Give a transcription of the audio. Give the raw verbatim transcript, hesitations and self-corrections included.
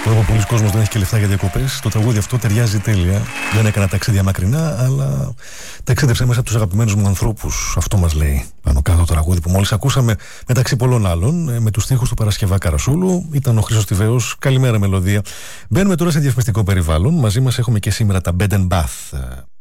Τώρα που πολλοί κόσμος δεν έχει και λεφτά για διακοπές, το τραγούδι αυτό ταιριάζει τέλεια. Δεν έκανα ταξίδια μακρινά, αλλά ταξίδεψα μέσα από τους αγαπημένους μου ανθρώπους. Αυτό μας λέει πάνω κάτω το τραγούδι που μόλις ακούσαμε, μεταξύ πολλών άλλων, με τους στίχους του Παρασκευά Καρασούλου. Ήταν ο Χρήστος Τιβαίος. Καλημέρα, μελωδία. Μπαίνουμε τώρα σε διαφημιστικό περιβάλλον. Μαζί μας έχουμε και σήμερα τα Bed and Bath.